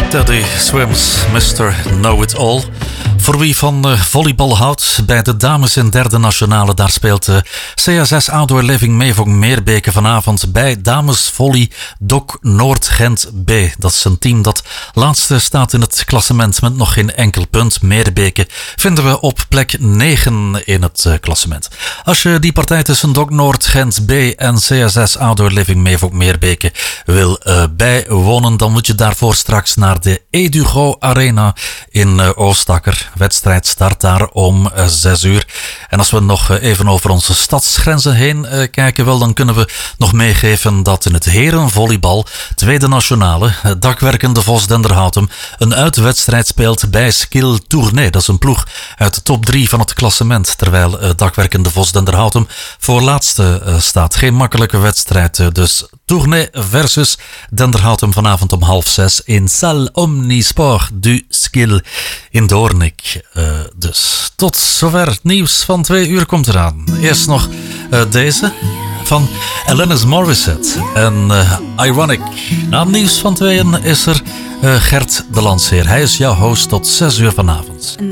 Teddy Swims, Mr. Know-It-All. Voor wie van volleybal houdt, bij de dames in derde nationale, daar speelt CSS Outdoor Living Meevong Meerbeke vanavond bij damesvolley Dok Noord-Gent B. Dat is een team dat laatste staat in het klassement met nog geen enkel punt. Meerbeke vinden we op plek 9 in het klassement. Als je die partij tussen Dok Noord-Gent B en CSS Outdoor Living Meevong Meerbeke wil bijwonen, dan moet je daarvoor straks naar de Edugo Arena in Oostakker. Wedstrijd start daar om 6 uur. En als we nog even over onze stadsgrenzen heen kijken, wel, dan kunnen we nog meegeven dat in het herenvolleybal, tweede nationale, Dakwerkende Vos Denderhoutem een uitwedstrijd speelt bij Skill Tournai. Dat is een ploeg uit de top 3 van het klassement, terwijl Dakwerkende Vos Denderhoutem voor laatste staat. Geen makkelijke wedstrijd, dus Tournai versus Denderhoutem vanavond om 5:30 in Salle Omnisport du Skill in Doornik. Dus tot zover het nieuws van 2 uur komt eraan. Eerst nog deze van Alanis Morissette en Ironic. Na het nieuws van 2 is er Gert de Landsheer. Hij is jouw host tot 6 uur vanavond.